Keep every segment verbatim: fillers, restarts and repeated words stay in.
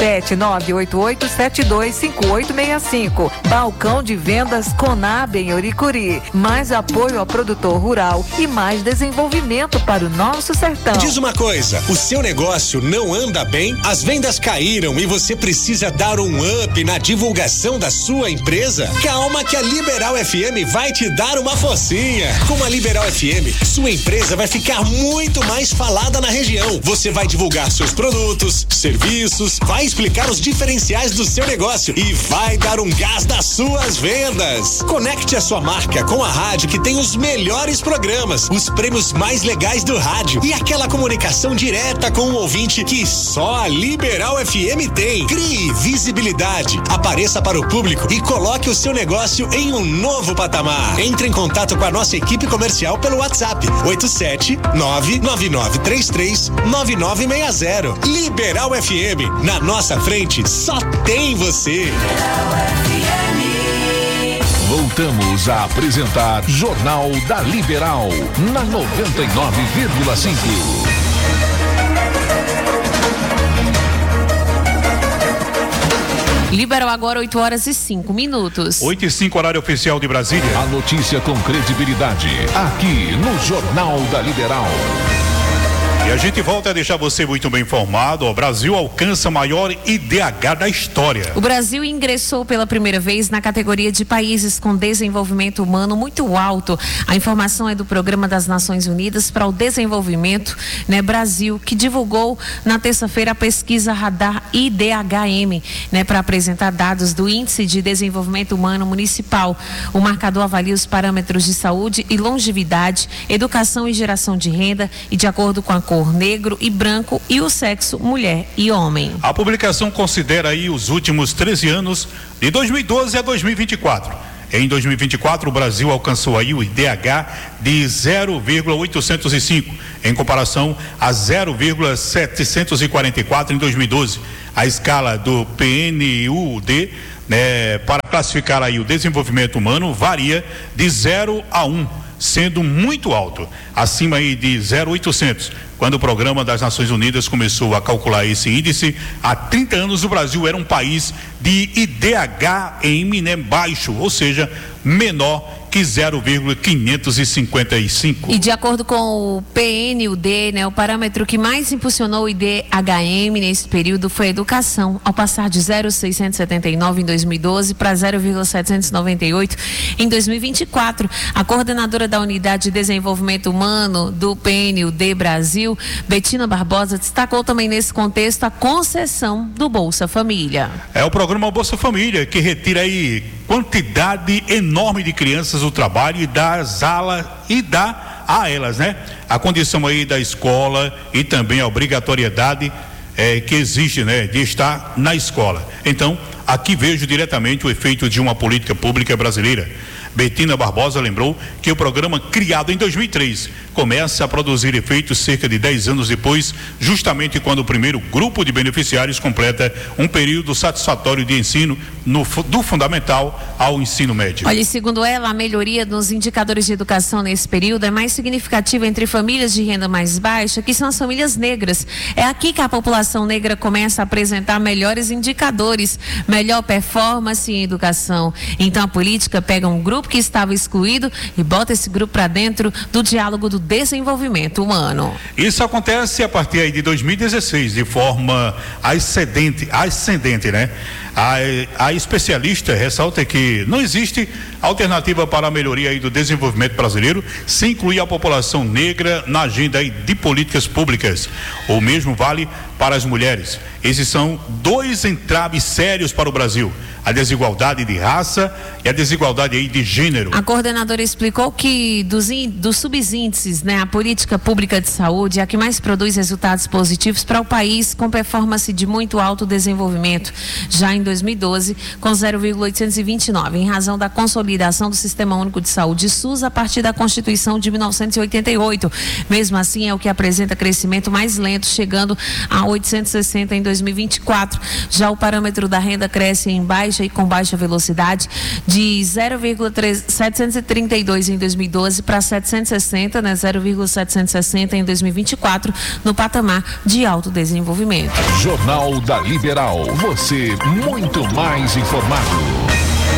Pet nove oito oito sete dois cinco oito seis cinco. Balcão de vendas Conab em Oricuri. Mais apoio ao produtor rural e mais desenvolvimento para o nosso sertão. Diz uma coisa, o seu negócio não anda bem? As vendas caíram e você precisa dar um up na divulgação da sua empresa? Calma que a Liberal F M vai te dar uma forcinha. Com a Liberal F M, sua empresa vai ficar muito mais falada na região. Você vai divulgar seus produtos, serviços, vai explicar os diferenciais do seu negócio e vai dar um gás das suas vendas. Conecte a sua marca com a rádio que tem os melhores programas, os prêmios mais legais do rádio e aquela comunicação direta com o ouvinte que só a Liberal F M tem. Crie visibilidade, apareça para o público e coloque o seu negócio em um novo patamar. Entre em contato com a nossa equipe comercial pelo WhatsApp oito sete nove nove nove três três nove nove seis zero. Liberal F M, na nossa frente só tem você. Voltamos a apresentar Jornal da Liberal na noventa e nove vírgula cinco. Liberal agora oito horas e cinco minutos. oito e cinco, horário oficial de Brasília. A notícia com credibilidade, aqui no Jornal da Liberal. E a gente volta a deixar você muito bem informado. O Brasil alcança maior I D H da história. O Brasil ingressou pela primeira vez na categoria de países com desenvolvimento humano muito alto. A informação é do Programa das Nações Unidas para o Desenvolvimento, né, Brasil, que divulgou na terça-feira a pesquisa Radar I D H M, né, para apresentar dados do Índice de Desenvolvimento Humano Municipal. O marcador avalia os parâmetros de saúde e longevidade, educação e geração de renda e de acordo com a cor negro e branco e o sexo mulher e homem. A publicação considera aí os últimos treze anos de dois mil e doze a dois mil e vinte e quatro. Em dois mil e vinte e quatro, o Brasil alcançou aí o I D H de zero vírgula oitocentos e cinco, em comparação a zero vírgula setecentos e quarenta e quatro em dois mil e doze. A escala do P N U D, né, para classificar aí o desenvolvimento humano varia de zero a um, sendo muito alto, acima aí de zero vírgula oitocentos. Quando o Programa das Nações Unidas começou a calcular esse índice, há trinta anos o Brasil era um país de I D H M, né, baixo, ou seja, menor que zero vírgula quinhentos e cinquenta e cinco. E de acordo com o P N U D, né, o parâmetro que mais impulsionou o I D H M nesse período foi a educação, ao passar de zero vírgula seiscentos e setenta e nove em dois mil e doze para zero vírgula setecentos e noventa e oito em dois mil e vinte e quatro. A coordenadora da Unidade de Desenvolvimento Humano do P N U D Brasil, Betina Barbosa, destacou também nesse contexto a concessão do Bolsa Família. É o programa Bolsa Família que retira aí quantidade enorme de crianças do trabalho e das alas e dá a elas, né, a condição aí da escola e também a obrigatoriedade é, que existe, né, de estar na escola. Então, aqui vejo diretamente o efeito de uma política pública brasileira. Betina Barbosa lembrou que o programa, criado em dois mil e três, começa a produzir efeitos cerca de dez anos depois, justamente quando o primeiro grupo de beneficiários completa um período satisfatório de ensino no, do fundamental ao ensino médio. Olha, segundo ela, a melhoria nos indicadores de educação nesse período é mais significativa entre famílias de renda mais baixa, que são as famílias negras. É aqui que a população negra começa a apresentar melhores indicadores, melhor performance em educação. Então a política pega um grupo que estava excluído e bota esse grupo para dentro do diálogo do desenvolvimento humano. Isso acontece a partir aí de dois mil e dezesseis, de forma ascendente, ascendente, né? A, a especialista ressalta que não existe alternativa para a melhoria aí do desenvolvimento brasileiro sem incluir a população negra na agenda aí de políticas públicas. O mesmo vale para as mulheres. Esses são dois entraves sérios para o Brasil: a desigualdade de raça e a desigualdade aí de gênero. A coordenadora explicou que dos, dos subíndices, né, a política pública de saúde é a que mais produz resultados positivos para o país, com performance de muito alto desenvolvimento, já em dois mil e doze, com zero vírgula oitocentos e vinte e nove, em razão da consolidação do Sistema Único de Saúde SUS a partir da Constituição de mil novecentos e oitenta e oito. Mesmo assim, é o que apresenta crescimento mais lento, chegando a oitocentos e sessenta em dois mil e vinte e quatro. Já o parâmetro da renda cresce em baixa e com baixa velocidade de zero vírgula setecentos e trinta e dois em dois mil e doze para setecentos e sessenta, né, zero vírgula setecentos e sessenta em dois mil e vinte e quatro, no patamar de alto desenvolvimento. Jornal da Liberal, você muito mais informado.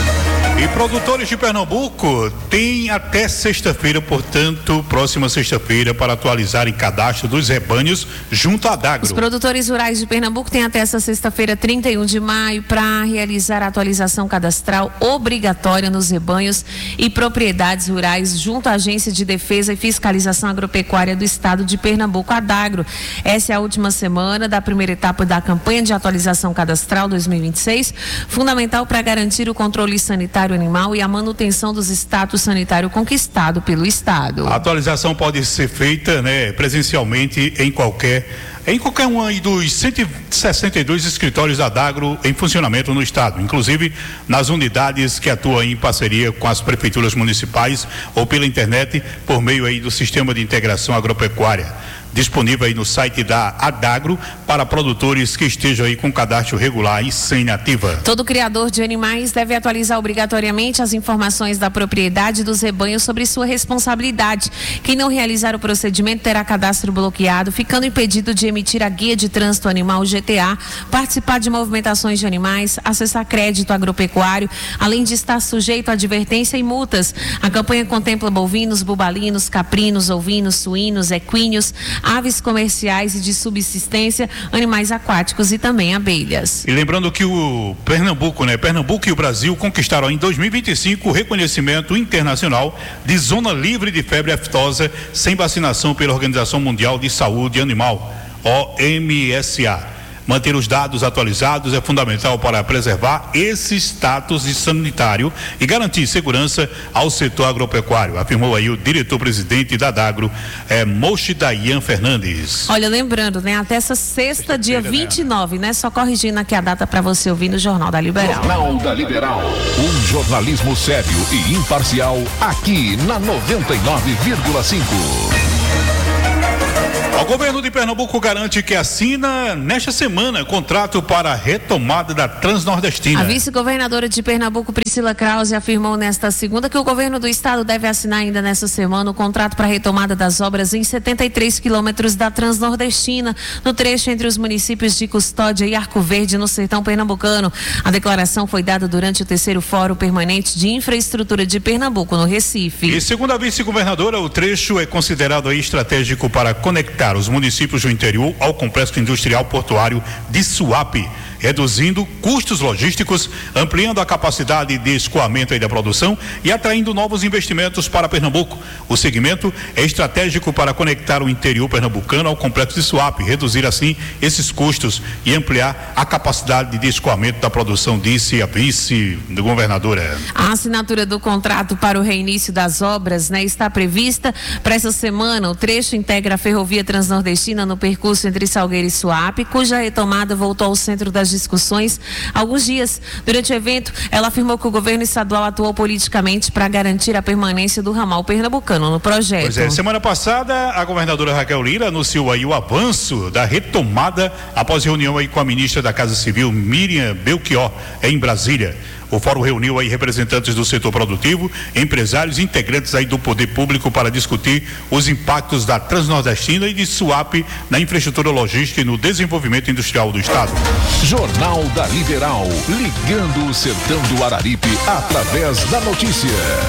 E produtores de Pernambuco têm até sexta-feira, portanto, próxima sexta-feira, para atualizarem cadastro dos rebanhos junto à Adagro. Os produtores rurais de Pernambuco têm até essa sexta-feira, trinta e um de maio, para realizar a atualização cadastral obrigatória nos rebanhos e propriedades rurais junto à Agência de Defesa e Fiscalização Agropecuária do Estado de Pernambuco, Adagro. Essa é a última semana da primeira etapa da campanha de atualização cadastral dois mil e vinte e seis, fundamental para garantir o controle sanitário animal e a manutenção dos status sanitário conquistado pelo Estado. A atualização pode ser feita, né, presencialmente em qualquer em qualquer um aí dos cento e sessenta e dois escritórios da Adagro em funcionamento no Estado, inclusive nas unidades que atuam em parceria com as prefeituras municipais ou pela internet por meio aí do Sistema de Integração Agropecuária, disponível aí no site da Adagro para produtores que estejam aí com cadastro regular e sem nativa. Todo criador de animais deve atualizar obrigatoriamente as informações da propriedade dos rebanhos sobre sua responsabilidade. Quem não realizar o procedimento terá cadastro bloqueado, ficando impedido de emitir a Guia de Trânsito Animal G T A, participar de movimentações de animais, acessar crédito agropecuário, além de estar sujeito a advertência e multas. A campanha contempla bovinos, bubalinos, caprinos, ovinos, suínos, equíneos, aves comerciais e de subsistência, animais aquáticos e também abelhas. E lembrando que o Pernambuco, né? Pernambuco e o Brasil conquistaram em dois mil e vinte e cinco o reconhecimento internacional de zona livre de febre aftosa sem vacinação pela Organização Mundial de Saúde Animal, O M S A. Manter os dados atualizados é fundamental para preservar esse status de sanitário e garantir segurança ao setor agropecuário, afirmou aí o diretor-presidente da Adagro, é, Mochi Dayan Fernandes. Olha, lembrando, né, até essa sexta, dia vinte e nove, né, só corrigindo aqui a data para você ouvir no Jornal da Liberal. Jornal da Liberal, um jornalismo sério e imparcial aqui na noventa e nove vírgula cinco. O governo de Pernambuco garante que assina nesta semana contrato para a retomada da Transnordestina. A vice-governadora de Pernambuco, Priscila Krause, afirmou nesta segunda que o governo do estado deve assinar ainda nesta semana o contrato para a retomada das obras em setenta e três quilômetros da Transnordestina, no trecho entre os municípios de Custódia e Arco Verde, no sertão pernambucano. A declaração foi dada durante o terceiro Fórum Permanente de Infraestrutura de Pernambuco, no Recife. E segundo a vice-governadora, o trecho é considerado aí estratégico para conectar os municípios do interior ao complexo industrial portuário de Suape, reduzindo custos logísticos, ampliando a capacidade de escoamento aí da produção e atraindo novos investimentos para Pernambuco. O segmento é estratégico para conectar o interior pernambucano ao complexo de Suape, reduzir assim esses custos e ampliar a capacidade de escoamento da produção, disse a vice-governadora. A assinatura do contrato para o reinício das obras, né, está prevista para essa semana. O trecho integra a ferrovia Transnordestina no percurso entre Salgueiro e Suape, cuja retomada voltou ao centro das discussões há alguns dias. Durante o evento, ela afirmou que o governo estadual atuou politicamente para garantir a permanência do ramal pernambucano no projeto. Pois é, semana passada a governadora Raquel Lira anunciou aí o avanço da retomada após reunião aí com a ministra da Casa Civil, Miriam Belchior, em Brasília. O fórum reuniu aí representantes do setor produtivo, empresários e integrantes aí do poder público para discutir os impactos da Transnordestina e de Suape na infraestrutura logística e no desenvolvimento industrial do estado. Jornal da Liberal, ligando o sertão do Araripe através da notícia.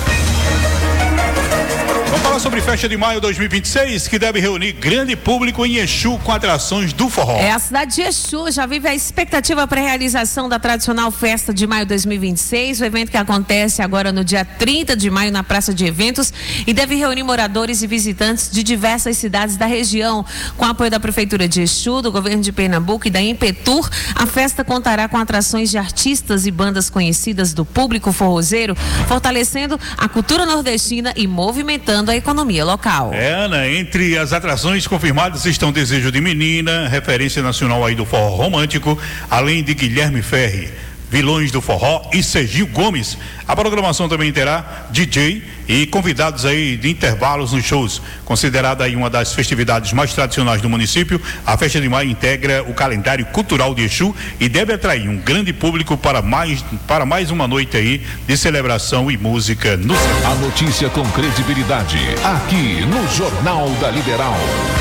Vamos falar sobre festa de maio dois mil e vinte e seis, que deve reunir grande público em Exu com atrações do forró. É, a cidade de Exu já vive a expectativa para a realização da tradicional festa de maio dois mil e vinte e seis, o evento que acontece agora no dia trinta de maio na Praça de Eventos e deve reunir moradores e visitantes de diversas cidades da região. Com apoio da Prefeitura de Exu, do Governo de Pernambuco e da Impetur, a festa contará com atrações de artistas e bandas conhecidas do público forrozeiro, fortalecendo a cultura nordestina e movimentando a economia local. É, Ana, entre as atrações confirmadas estão Desejo de Menina, referência nacional aí do forró romântico, além de Guilherme Ferri, Vilões do Forró e Sergio Gomes. A programação também terá D J e convidados aí de intervalos nos shows. Considerada aí uma das festividades mais tradicionais do município, a Festa de Maio integra o calendário cultural de Exu e deve atrair um grande público para mais, para mais uma noite aí de celebração e música no Sertão. A notícia com credibilidade, aqui no Jornal da Liberal.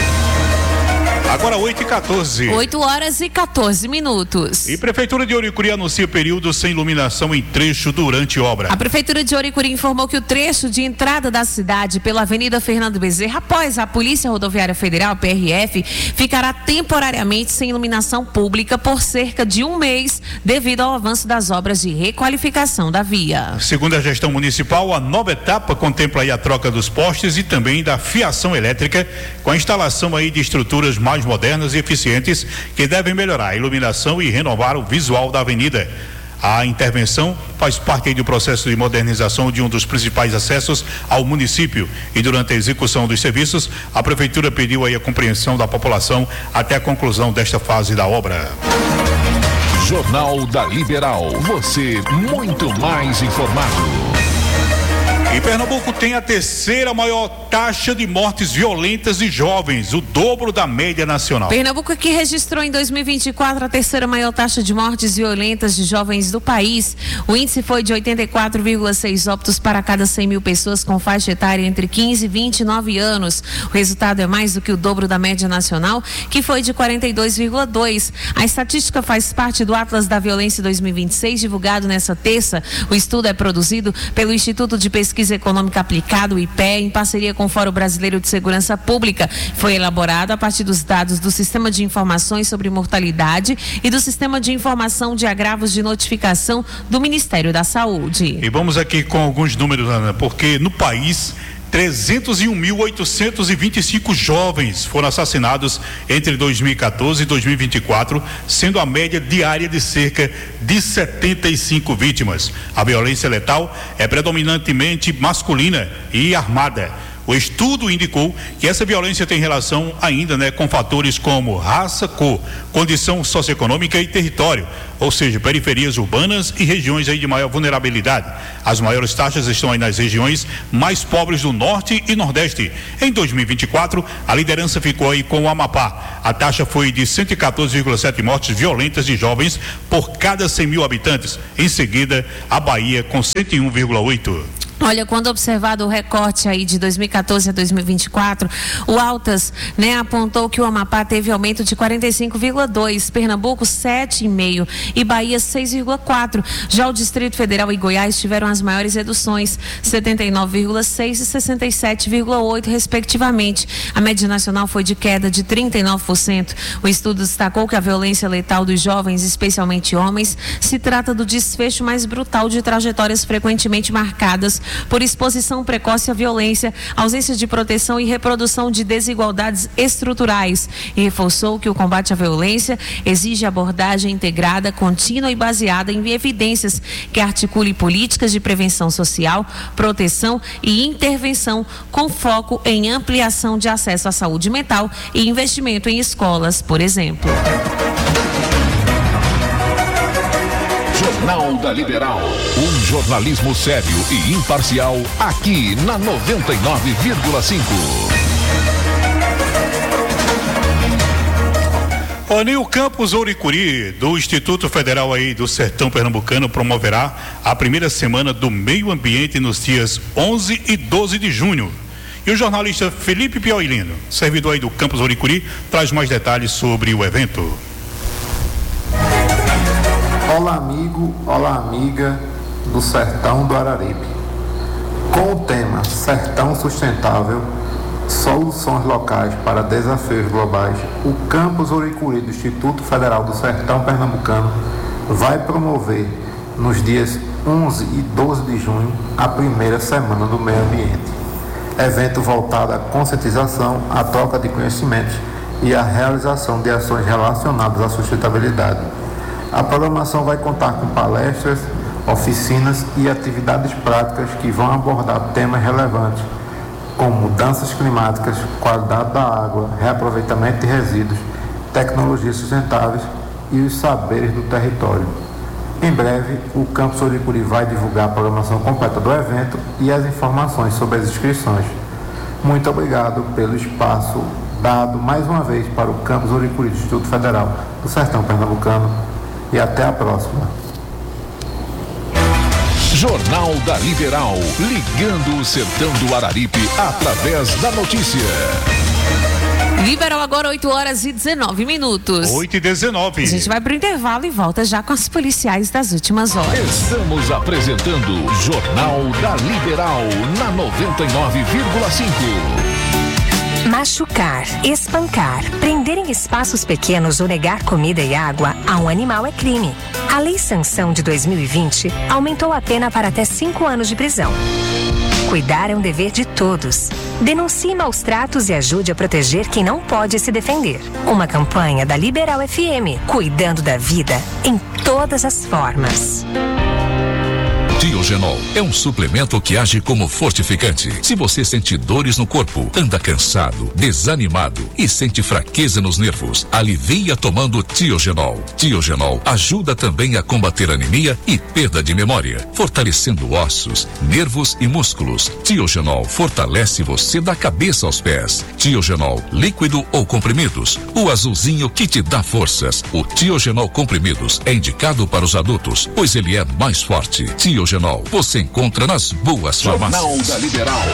Agora oito e quatorze. oito horas e quatorze minutos. E Prefeitura de Ouricuri anuncia período sem iluminação em trecho durante obra. A Prefeitura de Ouricuri informou que o trecho de entrada da cidade pela Avenida Fernando Bezerra, após a Polícia Rodoviária Federal, P R F, ficará temporariamente sem iluminação pública por cerca de um mês, devido ao avanço das obras de requalificação da via. Segundo a gestão municipal, a nova etapa contempla aí a troca dos postes e também da fiação elétrica, com a instalação aí de estruturas mais modernas e eficientes que devem melhorar a iluminação e renovar o visual da avenida. A intervenção faz parte aí do processo de modernização de um dos principais acessos ao município e durante a execução dos serviços, a prefeitura pediu aí a compreensão da população até a conclusão desta fase da obra. Jornal da Liberal, você muito mais informado. E Pernambuco tem a terceira maior taxa de mortes violentas de jovens, o dobro da média nacional. Pernambuco que registrou em dois mil e vinte e quatro a terceira maior taxa de mortes violentas de jovens do país. O índice foi de oitenta e quatro vírgula seis óbitos para cada cem mil pessoas com faixa etária entre quinze e vinte e nove anos. O resultado é mais do que o dobro da média nacional, que foi de quarenta e dois vírgula dois. A estatística faz parte do Atlas da Violência dois mil e vinte e seis, divulgado nesta terça. O estudo é produzido pelo Instituto de Pesquisa Econômica Aplicada, o I P E, em parceria com o Fórum Brasileiro de Segurança Pública. Foi elaborado a partir dos dados do Sistema de Informações sobre Mortalidade e do Sistema de Informação de Agravos de Notificação do Ministério da Saúde. E vamos aqui com alguns números, Ana, porque no país trezentos e um mil oitocentos e vinte e cinco jovens foram assassinados entre dois mil e quatorze e dois mil e vinte e quatro, sendo a média diária de cerca de setenta e cinco vítimas. A violência letal é predominantemente masculina e armada. O estudo indicou que essa violência tem relação ainda, né, com fatores como raça, cor, condição socioeconômica e território, ou seja, periferias urbanas e regiões aí de maior vulnerabilidade. As maiores taxas estão aí nas regiões mais pobres do norte e nordeste. Em dois mil e vinte e quatro, a liderança ficou aí com o Amapá. A taxa foi de cento e quatorze vírgula sete mortes violentas de jovens por cada cem mil habitantes. Em seguida, a Bahia com cento e um vírgula oito. Olha, quando observado o recorte aí de dois mil e quatorze a dois mil e vinte e quatro, o Altas, né, apontou que o Amapá teve aumento de quarenta e cinco vírgula dois, Pernambuco sete vírgula cinco e Bahia seis vírgula quatro. Já o Distrito Federal e Goiás tiveram as maiores reduções, setenta e nove vírgula seis e sessenta e sete vírgula oito, respectivamente. A média nacional foi de queda de trinta e nove por cento. O estudo destacou que a violência letal dos jovens, especialmente homens, se trata do desfecho mais brutal de trajetórias frequentemente marcadas por exposição precoce à violência, ausência de proteção e reprodução de desigualdades estruturais, e reforçou que o combate à violência exige abordagem integrada, contínua e baseada em evidências que articule políticas de prevenção social, proteção e intervenção com foco em ampliação de acesso à saúde mental e investimento em escolas, por exemplo. Jornal da Liberal, um jornalismo sério e imparcial aqui na noventa e nove vírgula cinco. O Campus Ouricuri, do Instituto Federal aí do Sertão Pernambucano, promoverá a primeira semana do meio ambiente nos dias onze e doze de junho. E o jornalista Felipe Pioilino, servidor aí do Campus Ouricuri, traz mais detalhes sobre o evento. Olá amigo, olá amiga do Sertão do Araripe. Com o tema Sertão Sustentável, Soluções Locais para Desafios Globais, o Campus Ouricuri do Instituto Federal do Sertão Pernambucano vai promover nos dias onze e doze de junho a primeira semana do meio ambiente. Evento voltado à conscientização, à troca de conhecimentos e à realização de ações relacionadas à sustentabilidade. A programação vai contar com palestras, oficinas e atividades práticas que vão abordar temas relevantes como mudanças climáticas, qualidade da água, reaproveitamento de resíduos, tecnologias sustentáveis e os saberes do território. Em breve, o Campus Ouricuri vai divulgar a programação completa do evento e as informações sobre as inscrições. Muito obrigado pelo espaço dado mais uma vez para o Campus Ouricuri do Instituto Federal do Sertão Pernambucano e até a próxima. Jornal da Liberal, ligando o sertão do Araripe através da notícia. Liberal agora oito horas e dezenove minutos. oito e dezenove. A gente vai pro intervalo e volta já com as policiais das últimas horas. Estamos apresentando Jornal da Liberal na noventa e nove vírgula cinco. Machucar, espancar, prender em espaços pequenos ou negar comida e água a um animal é crime. A Lei Sanção de dois mil e vinte aumentou a pena para até cinco anos de prisão. Cuidar é um dever de todos. Denuncie maus tratos e ajude a proteger quem não pode se defender. Uma campanha da Liberal F M, cuidando da vida em todas as formas. Tiogenol é um suplemento que age como fortificante. Se você sente dores no corpo, anda cansado, desanimado e sente fraqueza nos nervos, alivia tomando Tiogenol. Tiogenol ajuda também a combater anemia e perda de memória, fortalecendo ossos, nervos e músculos. Tiogenol fortalece você da cabeça aos pés. Tiogenol líquido ou comprimidos, o azulzinho que te dá forças. O Tiogenol comprimidos é indicado para os adultos, pois ele é mais forte. Tiogenol você encontra nas boas farmácias. Jornal da Liberal.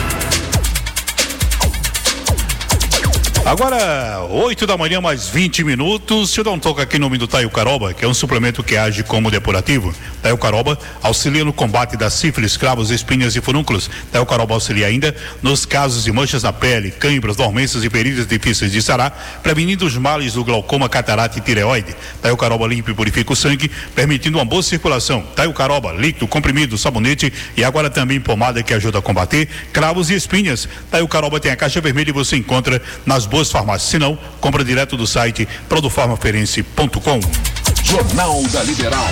Agora, oito da manhã, mais vinte minutos. Deixa eu dar um toque aqui no nome do Taiucaroba, que é um suplemento que age como depurativo. Taiucaroba auxilia no combate da sífilis, cravos, espinhas e furúnculos. Taiucaroba auxilia ainda nos casos de manchas na pele, cãibras, dormências e feridas difíceis de sarar, prevenindo os males do glaucoma, catarata e tireoide. Taiucaroba limpa e purifica o sangue, permitindo uma boa circulação. Taiucaroba, líquido, comprimido, sabonete e agora também pomada que ajuda a combater cravos e espinhas. Taiucaroba tem a caixa vermelha e você encontra nas boas farmácias. Se não, compra direto do site produfarmaferense ponto com. Jornal da Liberal.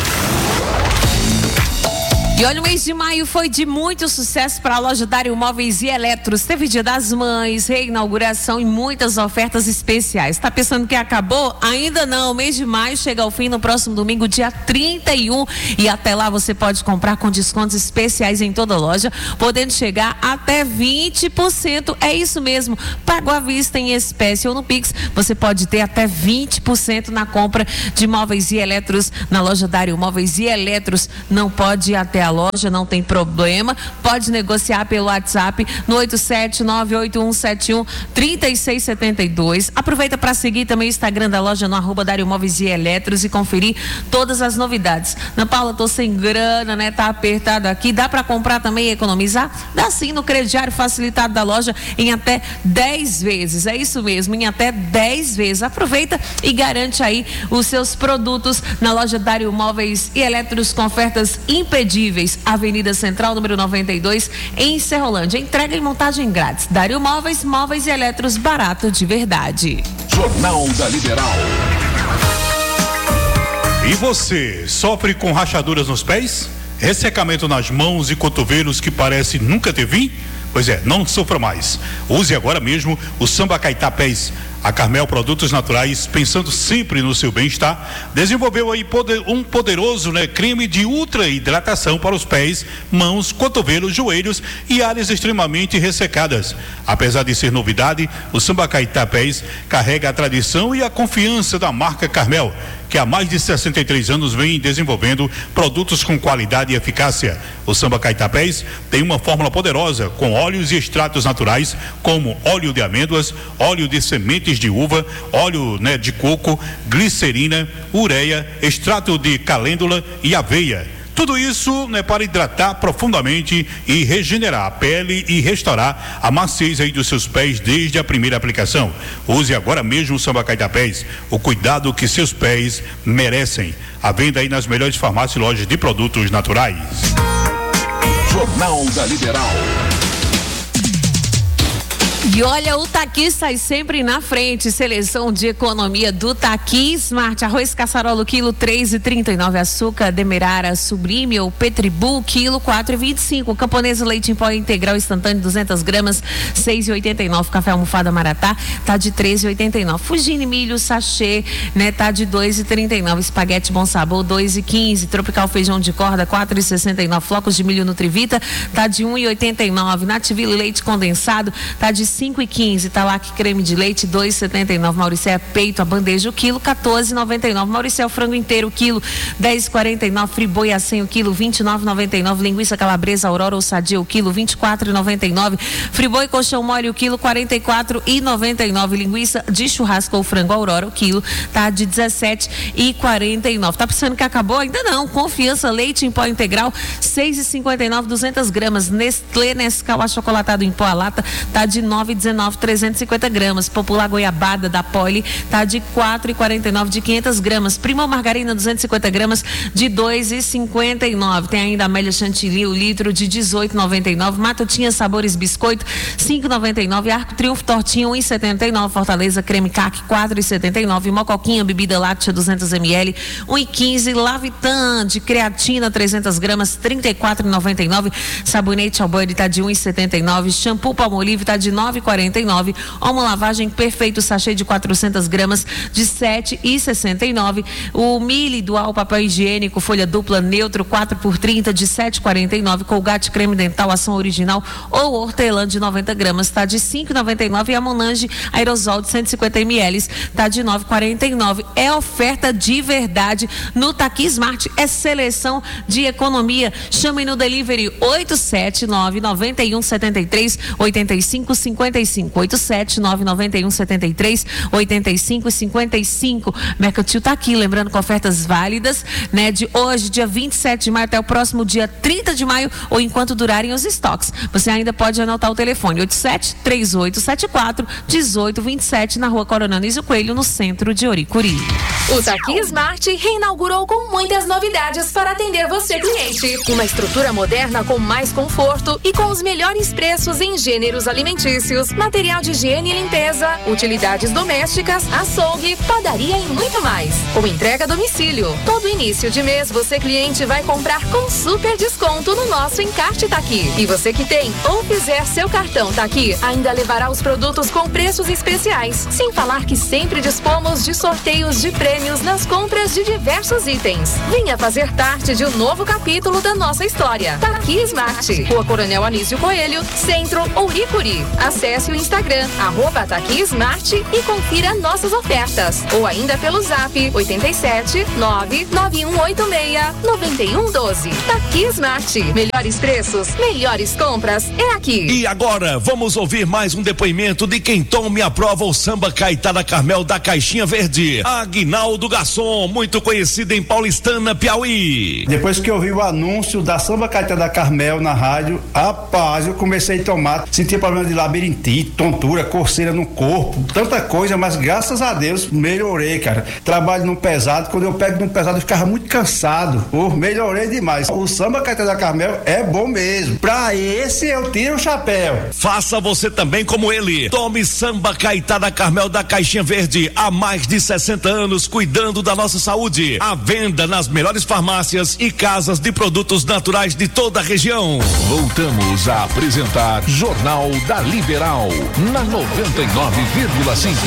E olha, o mês de maio foi de muito sucesso para a loja Dário Móveis e Eletros. Teve Dia das Mães, reinauguração e muitas ofertas especiais. Tá pensando que acabou? Ainda não. O mês de maio chega ao fim no próximo domingo, dia trinta e um. E até lá você pode comprar com descontos especiais em toda a loja, podendo chegar até vinte por cento. É isso mesmo. Pago à vista, em espécie ou no Pix, você pode ter até vinte por cento na compra de móveis e eletros na loja Dário Móveis e Eletros. Não pode ir até a loja, não tem problema, pode negociar pelo WhatsApp no oito sete nove oito um sete um três seis sete dois. Aproveita para seguir também o Instagram da loja no arroba Dário Móveis e Eletros e conferir todas as novidades. Ana Paula, tô sem grana, né? Tá apertado aqui, dá para comprar também e economizar? Dá sim, no crediário facilitado da loja em até dez vezes, é isso mesmo, em até dez vezes. Aproveita e garante aí os seus produtos na loja Dário Móveis e Eletros com ofertas imperdíveis. Avenida Central, número noventa e dois, em Serrolândia. Entrega e montagem grátis. Dário Móveis, móveis e eletros barato de verdade. Jornal da Liberal. E você, sofre com rachaduras nos pés? Ressecamento nas mãos e cotovelos que parece nunca ter fim? Pois é, não sofra mais. Use agora mesmo o Sambacaitá Pés. A Carmel Produtos Naturais, pensando sempre no seu bem-estar, desenvolveu aí poder, um poderoso né, creme de ultra hidratação para os pés, mãos, cotovelos, joelhos e áreas extremamente ressecadas. Apesar de ser novidade, o Sambacaitá Pés carrega a tradição e a confiança da marca Carmel, que há mais de sessenta e três anos vem desenvolvendo produtos com qualidade e eficácia. O Sambacaitá Pés tem uma fórmula poderosa com óleos e extratos naturais, como óleo de amêndoas, óleo de sementes de uva, óleo né, de coco, glicerina, ureia, extrato de calêndula e aveia. Tudo isso né, para hidratar profundamente e regenerar a pele e restaurar a maciez aí dos seus pés desde a primeira aplicação. Use agora mesmo o Sambacaitá Pés, o cuidado que seus pés merecem. À venda aí nas melhores farmácias e lojas de produtos naturais. Jornal da Liberal. E olha, o Taqui sai sempre na frente. Seleção de economia do Taqui Smart. Arroz caçarola, quilo três e trinta e nove. Açúcar Demerara Sublime ou Petribu, quilo quatro e vinte e cinco. Camponesa leite em pó integral instantâneo, duzentas gramas, seis e oitenta e nove. Café almofada Maratá, tá de três e oitenta e nove. Fugine milho sachê, né, tá de dois e trinta e nove. Espaguete Bom Sabor, dois e quinze. Tropical feijão de corda, quatro e sessenta e nove. Flocos de milho Nutrivita, tá de um e oitenta e nove. Nativille leite condensado, tá de cinco e quinze. Talac creme de leite, dois e setenta e nove. Mauricéia peito a bandeja o quilo, quatorze e noventa e nove. Mauricéia frango inteiro o quilo, dez e quarenta e nove. Friboi assim o quilo, vinte e nove e noventa e nove. Linguiça calabresa Aurora ou Sadia o quilo, vinte e quatro e noventa e nove. Friboi colchão mole o quilo, quarenta e quatro e noventa e nove. Linguiça de churrasco ou frango Aurora o quilo, tá de dezessete e quarenta e nove. Tá pensando que acabou? Ainda não. Confiança leite em pó integral, seis e cinquenta e nove. duzentas gramas. Nestlé Nescau achocolatado em pó a lata, tá de nove e dezenove. trezentos e cinquenta gramas. Popular goiabada da Poli, tá de quatro e quarenta e nove de quinhentas gramas. Primo margarina duzentos e cinquenta gramas de dois e cinquenta e nove. Tem ainda Amélia Chantilly o litro de dezoito e noventa e nove. Matutinha Sabores biscoito cinco e noventa e nove. Arco Triunfo tortinha um e setenta e nove. Fortaleza creme caque quatro e setenta e nove. Mocoquinha bebida láctea duzentos mililitros um e quinze. Lavitan de creatina trezentas gramas trinta e quatro e noventa e nove. Sabonete Alboide tá de um e setenta e nove. Shampoo Palmolive tá de nove e quarenta e nove. Omo lavagem perfeito sachê de quatrocentas gramas de sete e sessenta e nove. O Mili Dual papel higiênico folha dupla neutro quatro por trinta de sete e quarenta e nove. Colgate creme dental ação original ou hortelã de noventa gramas tá de cinco e noventa e nove. E a Monange aerosol de cento e cinquenta mililitros tá de nove e quarenta e nove. É oferta de verdade no Taqui Smart, é seleção de economia. Chame no delivery oito sete nove nove um sete três oito cinco cinco cinco. oito sete nove nove um sete três oito cinco cinco cinco. Mercantil tá aqui, lembrando com ofertas válidas, né, de hoje, dia vinte e sete de maio até o próximo dia trinta de maio ou enquanto durarem os estoques. Você ainda pode anotar o telefone oito sete três oito sete quatro um oito dois sete na Rua Coronel Anísio Coelho, no centro de Oricuri. O Taqui Smart reinaugurou com muitas novidades para atender você, cliente. Uma estrutura moderna com mais conforto e com os melhores preços em gêneros alimentícios, material de higiene e limpeza, utilidades domésticas, açougue, padaria e muito mais. Com entrega a domicílio. Todo início de mês você, cliente, vai comprar com super desconto no nosso encarte Taqui. E você que tem ou fizer seu cartão Taqui ainda levará os produtos com preços especiais. Sem falar que sempre dispomos de sorteios de prêmios nas compras de diversos itens. Venha fazer parte de um novo capítulo da nossa história. Taqui Smart. Rua Coronel Anísio Coelho, Centro, Oricuri. Acesse o Instagram, arroba Taqui Smart e confira nossas ofertas. Ou ainda pelo zap oito sete nove nove um oito seis nove um um dois. Taqui Smart. Melhores preços, melhores compras é aqui. E agora vamos ouvir mais um depoimento de quem toma e aprova o samba Caetá da Carmel da Caixinha Verde. Aguinaldo Garçom, muito conhecido em Paulistana, Piauí. Depois que eu vi o anúncio da samba Caetá da Carmel na rádio, rapaz, eu comecei a tomar, sentia problema de labirintite, tontura, coceira no corpo, tanta coisa, mas graças a Deus melhorei, cara. Trabalho no pesado, quando eu pego no pesado eu ficava muito cansado. Oh, melhorei demais. O samba Caetá da Carmel é bom mesmo. Pra esse eu tiro o chapéu. Faça você também como ele. Tome samba Caetá da Carmel da Caixinha Verde há mais de sessenta anos, cuidando da nossa saúde. À venda nas melhores farmácias e casas de produtos naturais de toda a região. Voltamos a apresentar Jornal da Liberal na noventa e nove vírgula cinco.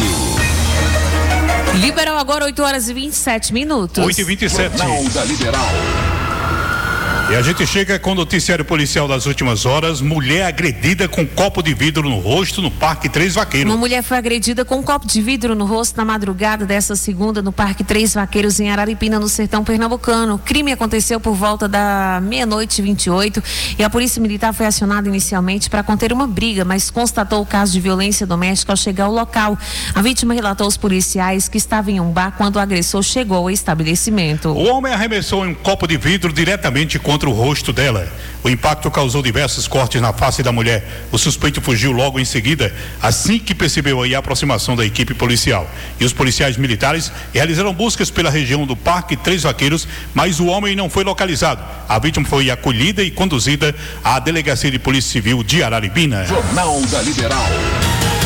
Liberal agora oito horas e vinte e sete minutos. oito e vinte e sete. Jornal da Liberal. E a gente chega com o noticiário policial das últimas horas. Mulher agredida com copo de vidro no rosto no Parque Três Vaqueiros. Uma mulher foi agredida com um copo de vidro no rosto na madrugada dessa segunda no Parque Três Vaqueiros, em Araripina, no sertão pernambucano. O crime aconteceu por volta da meia-noite e vinte e oito e a polícia militar foi acionada inicialmente para conter uma briga, mas constatou o caso de violência doméstica ao chegar ao local. A vítima relatou aos policiais que estava em um bar quando o agressor chegou ao estabelecimento. O homem arremessou um copo de vidro diretamente contra o rosto dela. O impacto causou diversos cortes na face da mulher. O suspeito fugiu logo em seguida, assim que percebeu aí a aproximação da equipe policial. E os policiais militares realizaram buscas pela região do Parque Três Vaqueiros, mas o homem não foi localizado. A vítima foi acolhida e conduzida à Delegacia de Polícia Civil de Araripina. Jornal da Liberal.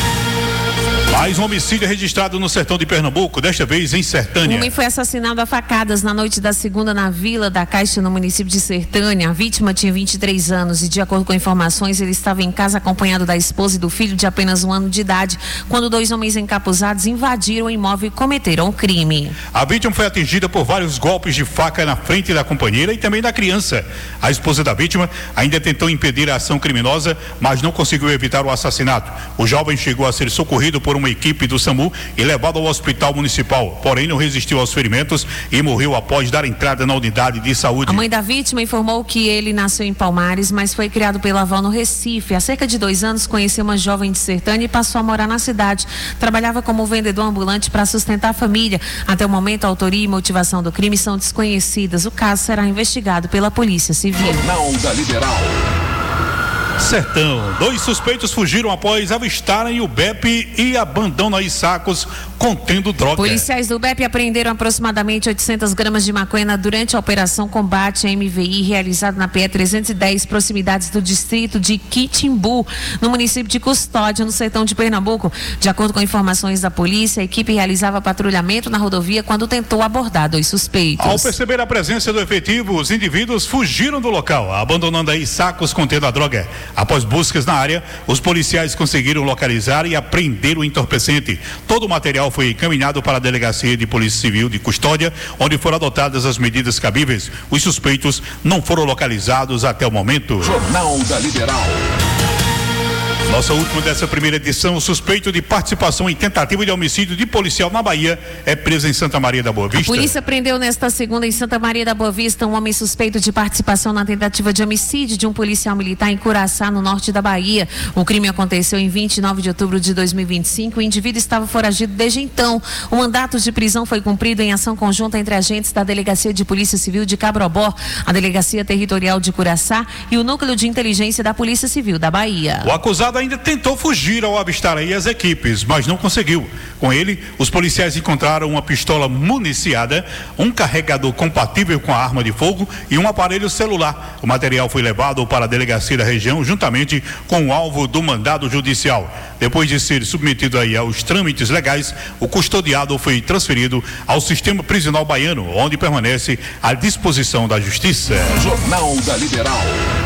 Mais um homicídio registrado no sertão de Pernambuco, desta vez em Sertânia. Um homem foi assassinado a facadas na noite da segunda na Vila da Caixa, no município de Sertânia. A vítima tinha vinte e três anos e, de acordo com informações, ele estava em casa acompanhado da esposa e do filho de apenas um ano de idade, quando dois homens encapuzados invadiram o imóvel e cometeram o crime. A vítima foi atingida por vários golpes de faca na frente da companheira e também da criança. A esposa da vítima ainda tentou impedir a ação criminosa, mas não conseguiu evitar o assassinato. O jovem chegou a ser socorrido por uma equipe do SAMU e levado ao hospital municipal, porém não resistiu aos ferimentos e morreu após dar entrada na unidade de saúde. A mãe da vítima informou que ele nasceu em Palmares, mas foi criado pela avó no Recife. Há cerca de dois anos conheceu uma jovem de Sertânia e passou a morar na cidade. Trabalhava como vendedor ambulante para sustentar a família. Até o momento, a autoria e motivação do crime são desconhecidas. O caso será investigado pela Polícia Civil. Jornal da Liberal. Sertão. Dois suspeitos fugiram após avistarem o B E P e abandonam aí sacos contendo droga. Policiais do B E P apreenderam aproximadamente oitocentas gramas de maconha durante a operação Combate à M V I realizada na P E trezentos e dez, proximidades do distrito de Quitimbu, no município de Custódia, no sertão de Pernambuco. De acordo com informações da polícia, a equipe realizava patrulhamento na rodovia quando tentou abordar dois suspeitos. Ao perceber a presença do efetivo, os indivíduos fugiram do local, abandonando aí sacos contendo a droga. Após buscas na área, os policiais conseguiram localizar e apreender o entorpecente. Todo o material foi encaminhado para a Delegacia de Polícia Civil de Custódia, onde foram adotadas as medidas cabíveis. Os suspeitos não foram localizados até o momento. Jornal da Liberal. Nossa última dessa primeira edição, o suspeito de participação em tentativa de homicídio de policial na Bahia é preso em Santa Maria da Boa Vista. A polícia prendeu nesta segunda em Santa Maria da Boa Vista um homem suspeito de participação na tentativa de homicídio de um policial militar em Curaçá, no norte da Bahia. O crime aconteceu em vinte e nove de outubro de dois mil e vinte e cinco. O indivíduo estava foragido desde então. O mandato de prisão foi cumprido em ação conjunta entre agentes da Delegacia de Polícia Civil de Cabrobó, a Delegacia Territorial de Curaçá e o Núcleo de Inteligência da Polícia Civil da Bahia. O acusado ainda tentou fugir ao avistar aí as equipes, mas não conseguiu. Com ele, os policiais encontraram uma pistola municiada, um carregador compatível com a arma de fogo e um aparelho celular. O material foi levado para a delegacia da região juntamente com o alvo do mandado judicial. Depois de ser submetido aí aos trâmites legais, o custodiado foi transferido ao sistema prisional baiano, onde permanece à disposição da Justiça. Jornal da Liberal.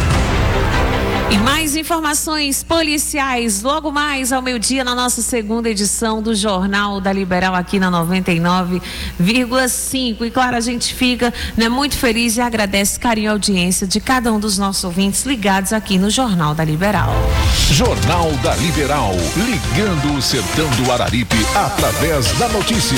E mais informações policiais logo mais ao meio-dia na nossa segunda edição do Jornal da Liberal aqui na noventa e nove vírgula cinco. E claro, a gente fica, né, muito feliz e agradece carinho e audiência de cada um dos nossos ouvintes ligados aqui no Jornal da Liberal. Jornal da Liberal, ligando o sertão do Araripe através da notícia.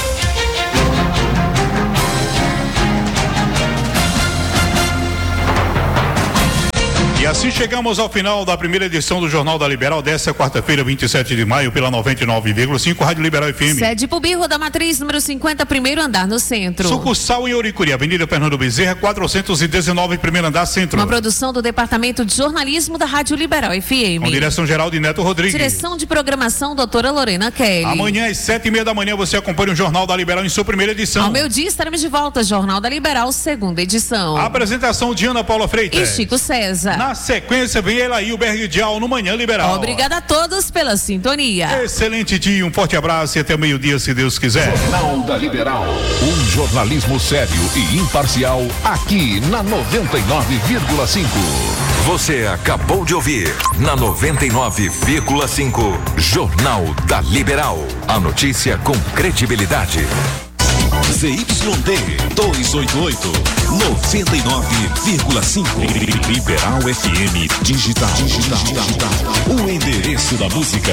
E assim chegamos ao final da primeira edição do Jornal da Liberal desta quarta-feira, vinte e sete de maio, pela noventa e nove vírgula cinco, Rádio Liberal F M. Sede Pubirro da Matriz, número cinquenta, primeiro andar, no centro. Sucursal em Oricuri, Avenida Fernando Bezerra, quatrocentos e dezenove, primeiro andar, centro. Uma produção do Departamento de Jornalismo da Rádio Liberal F M. Com direção geral de Neto Rodrigues. Direção de programação, doutora Lorena Kelly. Amanhã às sete e meia da manhã você acompanha o Jornal da Liberal em sua primeira edição. Ao meio-dia estaremos de volta, Jornal da Liberal, segunda edição. A apresentação de Ana Paula Freitas e Chico César. Na sequência vem ela aí, o Berguidial, no Manhã Liberal. Obrigada a todos pela sintonia. Excelente dia, um forte abraço e até meio-dia, se Deus quiser. Jornal da Liberal. Um jornalismo sério e imparcial aqui na noventa e nove vírgula cinco. Você acabou de ouvir na noventa e nove vírgula cinco Jornal da Liberal. A notícia com credibilidade. Z Y D duzentos e oitenta e oito, noventa e nove vírgula cinco. Liberal F M Digital. Digital. O endereço da música.